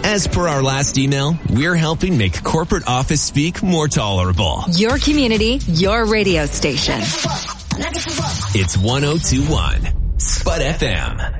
As per our last email, we're helping make corporate office speak more tolerable. Your community, your radio station. It's 102.1 Spud FM.